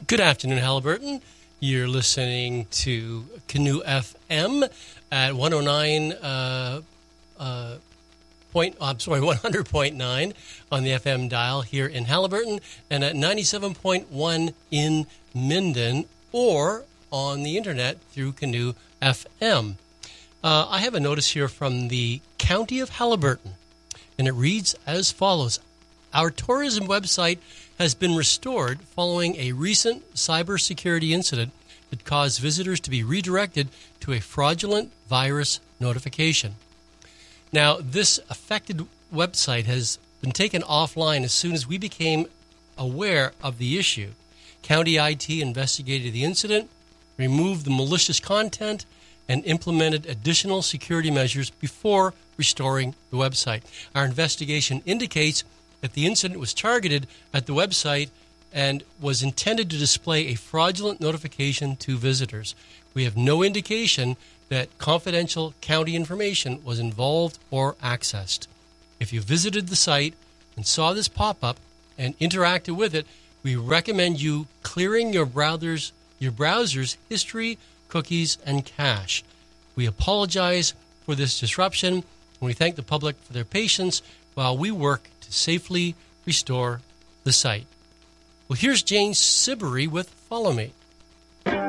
Good afternoon, Halliburton. You're listening to Canoe FM at 100.9 on the FM dial here in Halliburton, and at 97.1 in Minden, or on the internet through Canoe FM. I have a notice here from the County of Halliburton, and it reads as follows. Our tourism website has been restored following a recent cybersecurity incident that caused visitors to be redirected to a fraudulent virus notification. Now, this affected website has been taken offline as soon as we became aware of the issue. County IT investigated the incident, removed the malicious content, and implemented additional security measures before restoring the website. Our investigation indicates that the incident was targeted at the website and was intended to display a fraudulent notification to visitors. We have no indication that confidential county information was involved or accessed. If you visited the site and saw this pop-up and interacted with it, we recommend you clearing your browser's history, cookies, and cache. We apologize for this disruption, and we thank the public for their patience while we work to safely restore the site. Well, here's Jane Siberry with Follow Me.